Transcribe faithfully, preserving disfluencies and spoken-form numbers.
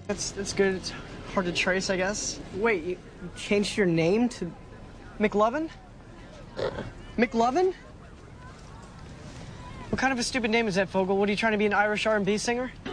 That's, that's good. It's hard to trace, I guess. Wait, you changed your name to McLovin? McLovin? What kind of a stupid name is that, Fogel? What, are you trying to be an Irish R and B singer?